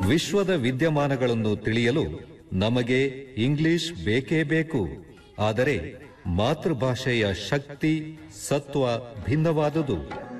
ವಿಶ್ವದ ವಿದ್ಯಮಾನಗಳನ್ನು ತಿಳಿಯಲು ನಮಗೆ ಇಂಗ್ಲಿಷ್ ಬೇಕೇ ಬೇಕು. ಆದರೆ ಮಾತೃಭಾಷೆಯ ಶಕ್ತಿ, ಸತ್ವ ಭಿನ್ನವಾದುದು.